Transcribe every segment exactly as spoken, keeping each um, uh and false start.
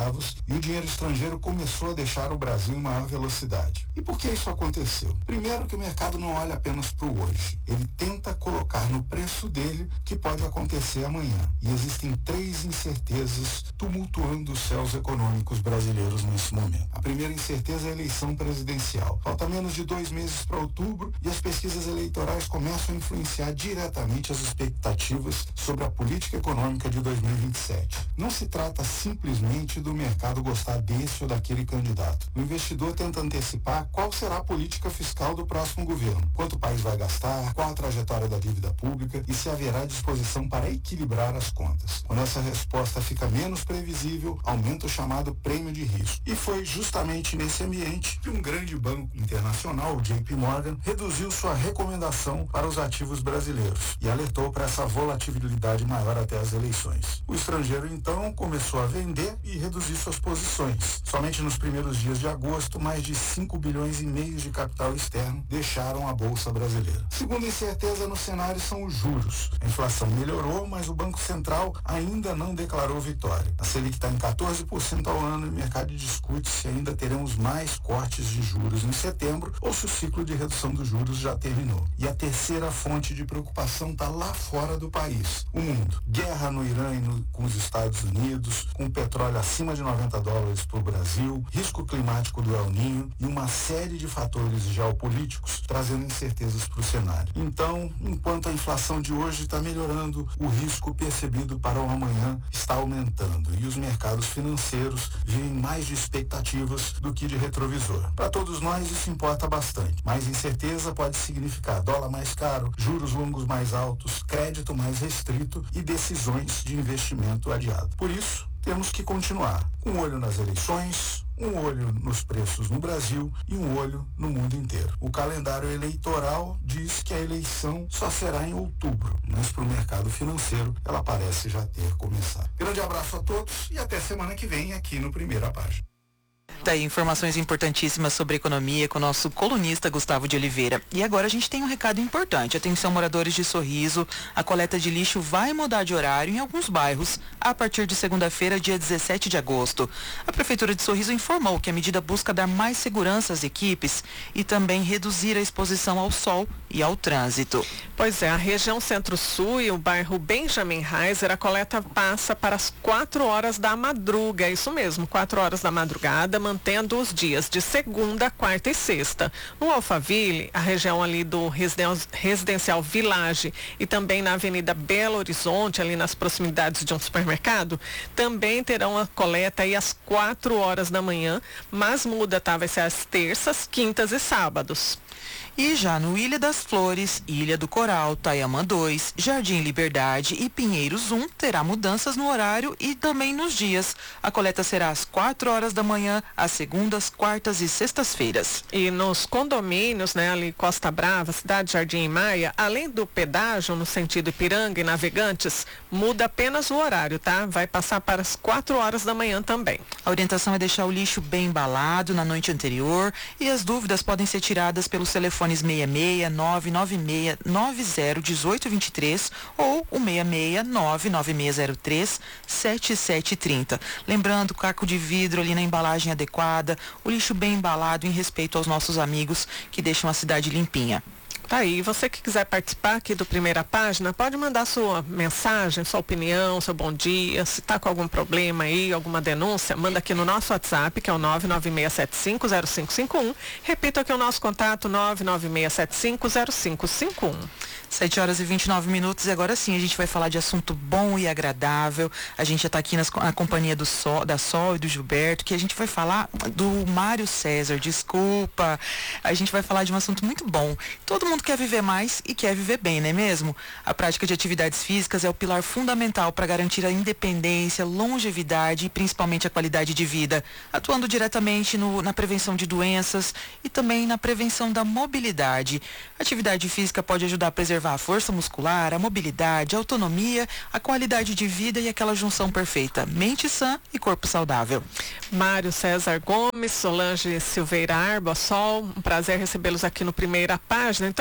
centavos e o dinheiro estrangeiro começou a deixar o Brasil em maior velocidade. E por que isso aconteceu? Primeiro que o mercado não olha apenas para o hoje. Ele tenta colocar no preço dele o que pode acontecer amanhã. E existem três incertezas tumultuando os céus econômicos brasileiros nesse momento. A primeira incerteza é a eleição presidencial. Falta menos de dois meses para outubro e as pesquisas eleitorais começam a influenciar diretamente as expectativas sobre a política econômica de dois mil e vinte e sete. Não se trata simplesmente do mercado gostar desse ou daquele candidato. O investidor tenta antecipar qual será a política fiscal do próximo governo, quanto o país vai gastar, qual a trajetória da dívida pública e se haverá disposição para equilibrar as contas. Quando essa resposta fica menos previsível, aumenta o chamado prêmio de risco. E foi justamente nesse ambiente que um grande banco internacional, o J P Morgan, reduziu sua recomendação para os ativos brasileiros e alertou para essa volatilidade maior até as eleições. O estrangeiro, então, começou a vender e reduzir suas posições. Somente nos primeiros dias de agosto, mais de cinco bilhões e meio de capital externo deixaram a Bolsa brasileira. Segunda incerteza no cenário são os juros. A inflação melhorou, mas o Banco Central ainda não declarou vitória. A Selic está em quatorze por cento ao ano e o mercado discute se ainda teremos mais cortes de juros em setembro ou se o ciclo de redução dos juros já terminou. E a terceira fonte de preocupação está lá fora do país, o mundo. Guerra no Irã e no, com os Estados Unidos, com o petróleo acima de noventa dólares para o Brasil, risco climático do El Niño e uma série de fatores geopolíticos trazendo incertezas para o cenário. Então, enquanto a inflação de hoje está melhorando, o risco percebido para o amanhã está aumentando e os mercados financeiros vivem mais de expectativas do que de retrovisor. Para todos nós isso importa bastante. Mais incerteza pode significar dólar mais caro, juros longos mais altos, crédito mais restrito e decisões de investimento adiado. Por isso, temos que continuar com um olho nas eleições, um olho nos preços no Brasil e um olho no mundo inteiro. O calendário eleitoral diz que a eleição só será em outubro, mas para o mercado financeiro ela parece já ter começado. Grande abraço a todos e até semana que vem aqui no Primeira Página. Daí informações importantíssimas sobre economia com o nosso colunista Gustavo de Oliveira. E agora a gente tem um recado importante. Atenção, moradores de Sorriso, a coleta de lixo vai mudar de horário em alguns bairros a partir de segunda-feira, dia dezessete de agosto. A Prefeitura de Sorriso informou que a medida busca dar mais segurança às equipes e também reduzir a exposição ao sol e ao trânsito. Pois é, a região Centro-Sul e o bairro Benjamin Heiser, a coleta passa para as quatro horas da madruga. É isso mesmo, quatro horas da madrugada, mantendo os dias de segunda, quarta e sexta. No Alphaville, a região ali do residen- residencial Village e também na Avenida Belo Horizonte, ali nas proximidades de um supermercado, também terão a coleta aí às quatro horas da manhã, mas muda, tá? Vai ser às terças, quintas e sábados. E já no Ilha das Flores, Ilha do Coral, Taiamã dois, Jardim Liberdade e Pinheiros um terá mudanças no horário e também nos dias. A coleta será às quatro horas da manhã, às segundas, quartas e sextas-feiras. E nos condomínios, né, ali Costa Brava, Cidade Jardim e Maia, além do pedágio no sentido Ipiranga e Navegantes, muda apenas o horário, tá? Vai passar para as quatro horas da manhã também. A orientação é deixar o lixo bem embalado na noite anterior e as dúvidas podem ser tiradas pelos telefones seis seis, nove nove seis, nove zero um oito dois três ou o seis seis, nove nove seis zero três, sete sete três zero. Lembrando, caco de vidro ali na embalagem adequada, o lixo bem embalado em respeito aos nossos amigos que deixam a cidade limpinha. Tá aí, você que quiser participar aqui do Primeira Página, pode mandar sua mensagem, sua opinião, seu bom dia, se tá com algum problema aí, alguma denúncia, manda aqui no nosso WhatsApp, que é o nove nove seis sete cinco zero cinco cinco um. Repito aqui o nosso contato, nove nove seis sete cinco zero cinco cinco um. sete horas e vinte e nove minutos e agora sim a gente vai falar de assunto bom e agradável. A gente já está aqui nas, na companhia do Sol, da Sol e do Gilberto, que a gente vai falar do Mário César, desculpa. A gente vai falar de um assunto muito bom. Todo mundo quer viver mais e quer viver bem, não é mesmo? A prática de atividades físicas é o pilar fundamental para garantir a independência, longevidade e principalmente a qualidade de vida, atuando diretamente no, na prevenção de doenças e também na prevenção da mobilidade. A atividade física pode ajudar a preservar a força muscular, a mobilidade, a autonomia, a qualidade de vida e aquela junção perfeita, mente sã e corpo saudável. Mário César Gomes, Solange Silveira Arbo, Sol, um prazer recebê-los aqui no Primeira Página. Então,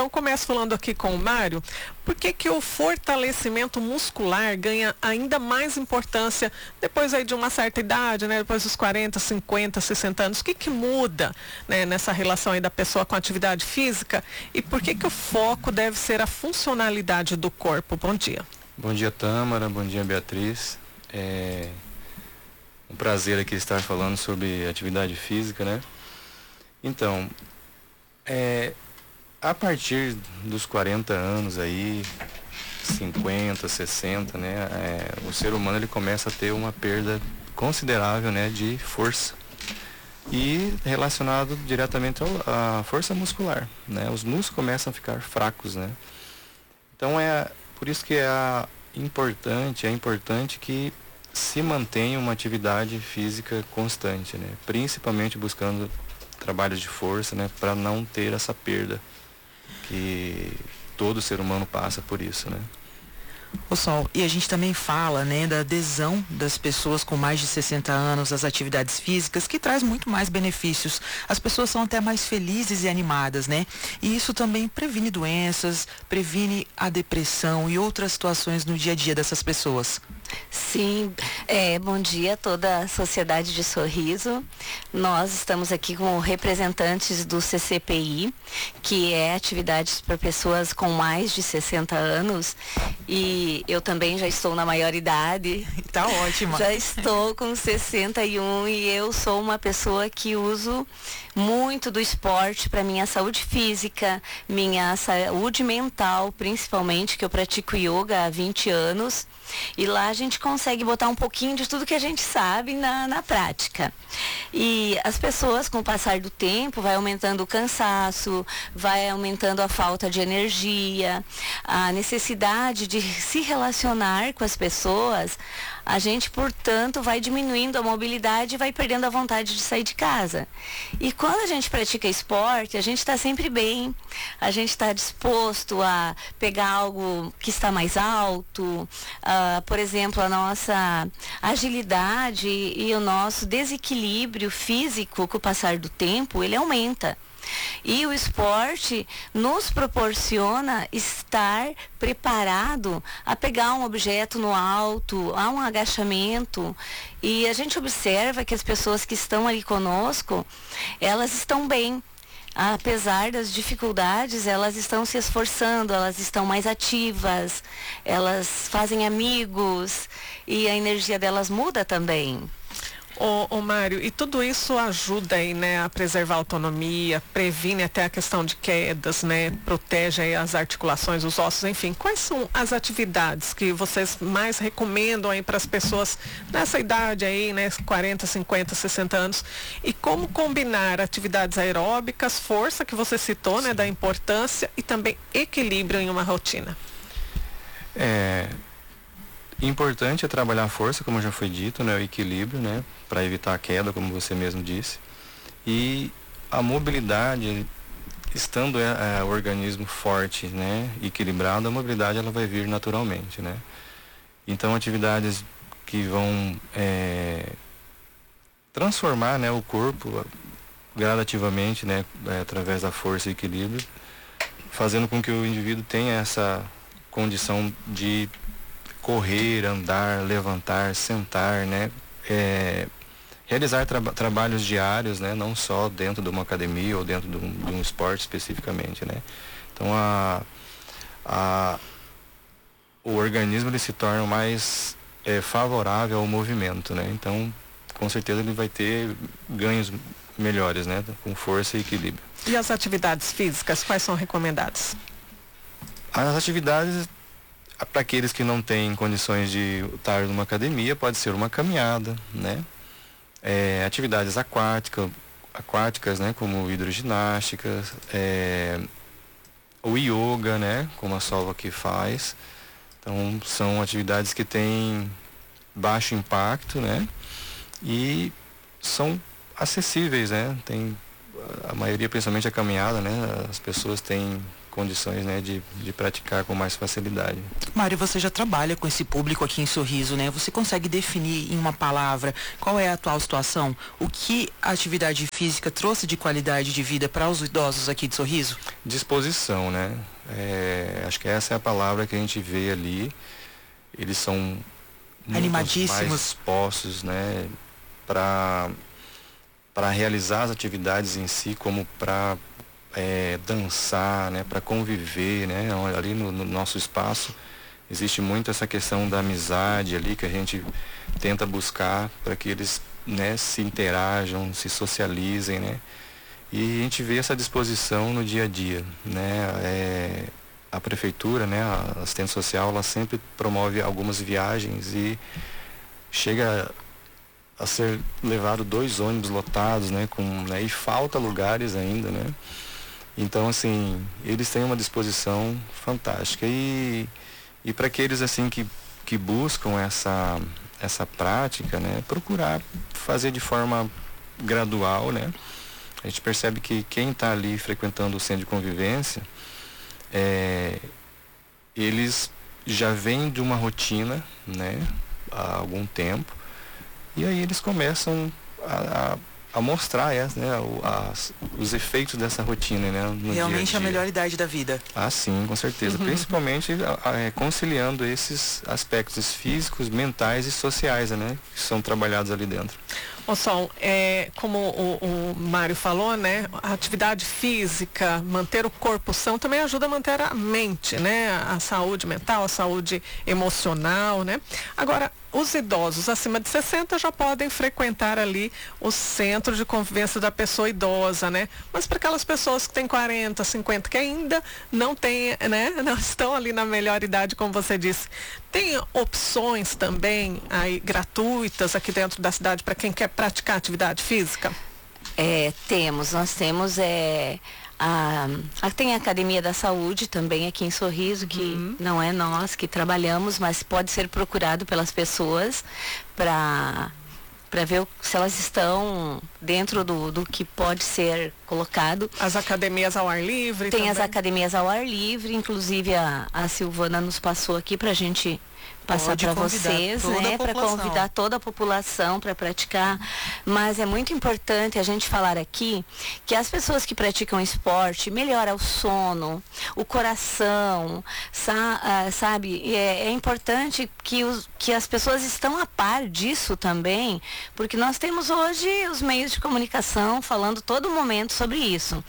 eu começo falando aqui com o Mário, por que que o fortalecimento muscular ganha ainda mais importância depois aí de uma certa idade, né? Depois dos quarenta, cinquenta, sessenta anos? O que que muda, né, nessa relação aí da pessoa com a atividade física? E por que que o foco deve ser a funcionalidade do corpo? Bom dia. Bom dia, Tâmara. Bom dia, Beatriz. É um prazer aqui estar falando sobre atividade física, né? Então, é, a partir dos quarenta anos aí, cinquenta, sessenta, né? É, o ser humano ele começa a ter uma perda considerável, né, de força. E relacionado diretamente à força muscular, né? Os músculos começam a ficar fracos, né? Então é por isso que é importante, é importante que se mantenha uma atividade física constante, né? Principalmente buscando trabalhos de força, né? Para não ter essa perda que todo ser humano passa por isso, né? O Sol, e a gente também fala, né, da adesão das pessoas com mais de sessenta anos às atividades físicas, que traz muito mais benefícios. As pessoas são até mais felizes e animadas, né? E isso também previne doenças, previne a depressão e outras situações no dia a dia dessas pessoas. Sim, é, bom dia a toda a Sociedade de Sorriso. Nós estamos aqui como representantes do C C P I, que é atividades para pessoas com mais de sessenta anos, e eu também já estou na maioridade. Tá ótima. Já estou com sessenta e um e eu sou uma pessoa que uso muito do esporte para minha saúde física, minha saúde mental, principalmente, que eu pratico yoga há vinte anos. E lá a gente consegue botar um pouquinho de tudo que a gente sabe na, na prática. E as pessoas, com o passar do tempo, vai aumentando o cansaço, vai aumentando a falta de energia, a necessidade de se relacionar com as pessoas. A gente, portanto, vai diminuindo a mobilidade e vai perdendo a vontade de sair de casa. E quando a gente pratica esporte, a gente está sempre bem, a gente está disposto a pegar algo que está mais alto, uh, por exemplo, a nossa agilidade e o nosso desequilíbrio físico, com o passar do tempo, ele aumenta. E o esporte nos proporciona estar preparado a pegar um objeto no alto, a um agachamento. E a gente observa que as pessoas que estão ali conosco, elas estão bem. Apesar das dificuldades, elas estão se esforçando, elas estão mais ativas, elas fazem amigos e a energia delas muda também. Ô, ô Mário, e tudo isso ajuda aí, né, a preservar a autonomia, previne até a questão de quedas, né, protege aí as articulações, os ossos, enfim. Quais são as atividades que vocês mais recomendam aí para as pessoas nessa idade aí, né, quarenta, cinquenta, sessenta anos? E como combinar atividades aeróbicas, força que você citou, né, da importância, e também equilíbrio em uma rotina? É... Importante é trabalhar a força, como já foi dito, né, o equilíbrio, né, para evitar a queda, como você mesmo disse. E a mobilidade, estando é, é, o organismo forte, né, equilibrado, a mobilidade ela vai vir naturalmente, né. Então, atividades que vão é, transformar, né, o corpo gradativamente, né, é, através da força e equilíbrio, fazendo com que o indivíduo tenha essa condição de correr, andar, levantar, sentar, né? É, realizar tra trabalhos diários, né? Não só dentro de uma academia ou dentro de um, de um esporte especificamente, né? Então a, a, o organismo ele se torna mais é, favorável ao movimento, né? Então com certeza ele vai ter ganhos melhores, né? Com força e equilíbrio. E as atividades físicas, quais são recomendadas? As atividades para aqueles que não têm condições de estar numa academia, pode ser uma caminhada, né? É, atividades aquáticas, aquáticas, né? Como hidroginástica, é, o yoga, né? Como a Solva aqui faz. Então, são atividades que têm baixo impacto, né? E são acessíveis, né? Tem a maioria, principalmente a caminhada, né? As pessoas têm condições, né, de, de praticar com mais facilidade. Mário, você já trabalha com esse público aqui em Sorriso, né? Você consegue definir em uma palavra qual é a atual situação? O que a atividade física trouxe de qualidade de vida para os idosos aqui de Sorriso? Disposição, né? É, acho que essa é a palavra que a gente vê ali. Eles são animadíssimos, mais dispostos, né, para para realizar as atividades em si, como para é, dançar, né, para conviver, né, ali no, no nosso espaço existe muito essa questão da amizade ali que a gente tenta buscar para que eles, né, se interajam, se socializem, né, e a gente vê essa disposição no dia a dia, né, é, a prefeitura, né, a assistente social, ela sempre promove algumas viagens e chega a ser levado dois ônibus lotados, né, com, né, e falta lugares ainda, né. Então, assim, eles têm uma disposição fantástica e, e para aqueles, assim, que, que buscam essa, essa prática, né, procurar fazer de forma gradual, né. A gente percebe que quem está ali frequentando o centro de convivência, é, eles já vêm de uma rotina, né, há algum tempo, e aí eles começam a, a, a mostrar é, né, as, os efeitos dessa rotina, né, no realmente dia a dia. A melhor idade da vida. Ah, sim, com certeza. Uhum. Principalmente a, a, conciliando esses aspectos físicos, mentais e sociais, né, que são trabalhados ali dentro. Ô Sol, é, como o, o Mário falou, né, a atividade física, manter o corpo são, também ajuda a manter a mente, né, a, a saúde mental, a saúde emocional, né. Agora, os idosos acima de sessenta já podem frequentar ali o centro de convivência da pessoa idosa, né, mas para aquelas pessoas que têm quarenta, cinquenta, que ainda não têm, né, não estão ali na melhor idade, como você disse, tem opções também aí gratuitas aqui dentro da cidade para quem quer praticar atividade física? É, temos, nós temos é, a, a, tem a Academia da Saúde também aqui em Sorriso, que uhum. não é nós que trabalhamos, mas pode ser procurado pelas pessoas para para ver se elas estão dentro do, do que pode ser colocado. As academias ao ar livre Tem também. As academias ao ar livre, inclusive a, a Silvana nos passou aqui para a gente passar para vocês, né, para convidar toda a população para praticar, mas é muito importante a gente falar aqui que as pessoas que praticam esporte melhora o sono, o coração, sa sabe, é, é importante que, os, que as pessoas estão a par disso também, porque nós temos hoje os meios de comunicação falando todo momento sobre isso.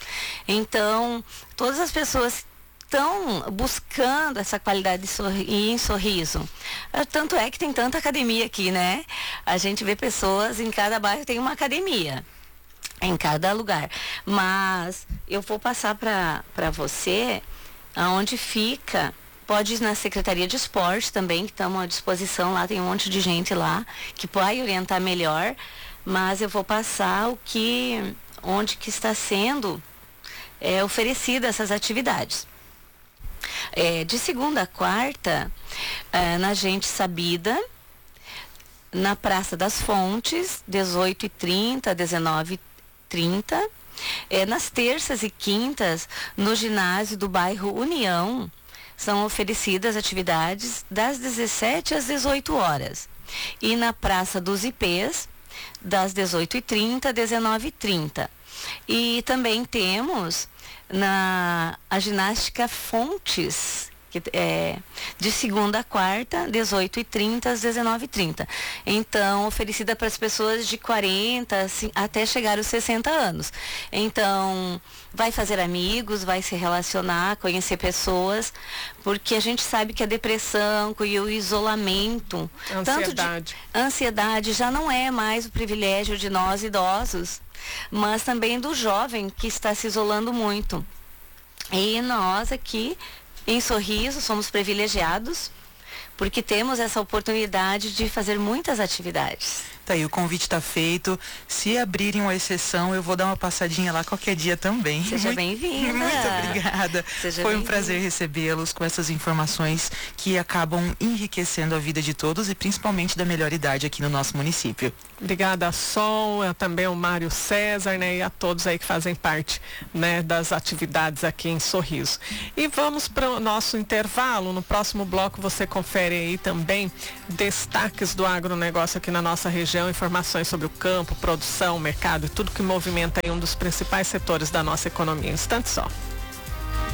Então, todas as pessoas estão buscando essa qualidade de sorri em Sorriso. Tanto é que tem tanta academia aqui, né? A gente vê pessoas, em cada bairro tem uma academia, em cada lugar. Mas eu vou passar para você aonde fica. Pode ir na Secretaria de Esporte também, que estamos à disposição lá, tem um monte de gente lá que pode orientar melhor. Mas eu vou passar o que, onde que está sendo é, oferecida essas atividades. É, de segunda a quarta, é, na Gente Sabida, na Praça das Fontes, dezoito e trinta, dezenove e trinta. É, nas terças e quintas, no ginásio do bairro União, são oferecidas atividades das dezessete às dezoito horas. E na Praça dos Ipês, das dezoito e trinta, dezenove e trinta. E também temos na a ginástica Fontes, que é de segunda a quarta, dezoito e trinta às dezenove e trinta. Então, oferecida para as pessoas de quarenta assim, até chegar aos sessenta anos. Então, vai fazer amigos, vai se relacionar, conhecer pessoas, porque a gente sabe que a depressão e o isolamento, ansiedade. tanto de, ansiedade já não é mais o privilégio de nós idosos, mas também do jovem que está se isolando muito. E nós aqui em Sorriso somos privilegiados porque temos essa oportunidade de fazer muitas atividades. Tá aí, o convite está feito. Se abrirem uma exceção, eu vou dar uma passadinha lá qualquer dia também. Seja bem-vinda. Muito obrigada. Seja Foi um bem-vinda. prazer recebê-los com essas informações que acabam enriquecendo a vida de todos e principalmente da melhor idade aqui no nosso município. Obrigada, Sol, eu também o Mário César, né, e a todos aí que fazem parte, né, das atividades aqui em Sorriso. E vamos para o nosso intervalo. No próximo bloco você confere aí também destaques do agronegócio aqui na nossa região, informações sobre o campo, produção, mercado e tudo que movimenta aí um dos principais setores da nossa economia. Um instante só.